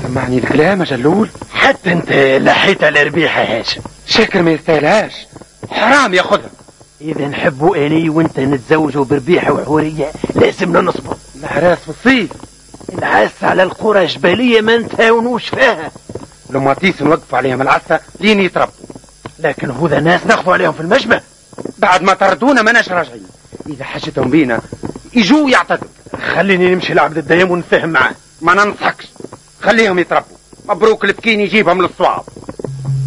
سمعني الكلام يا جلول. حتى انت لحيت على ربيحة هاشم. شاكر ما يستاهلهاش، حرام ياخذها. اذا نحبوا اني وانت نتزوجوا بربيحة وحورية لازمنا نصبر. العراس في الصيف، العس على القرى الجبلية ما نتهاونوش فيها. لماتيس نوقفوا عليهم العسة لين يتربوا. لكن هذا ناس ناخذوا عليهم في المجمع، بعد ما طردونا ماناش راجعين. اذا حشتهم بينا يجوا يعتذروا. خليني نمشي لعبد الديم ونفهم معاه. ما ننصحكش، خليهم يتربوا. مبروك البكين يجيبهم للصواب.